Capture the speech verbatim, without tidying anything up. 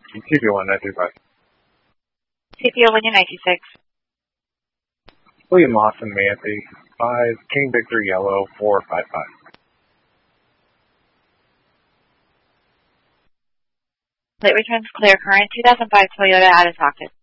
T P one ninety-five. C P O one ninety-six. William Lawson, Manatee, five, King Victor Yellow, four five five. Plate returns clear. Current two thousand five Toyota out of socket.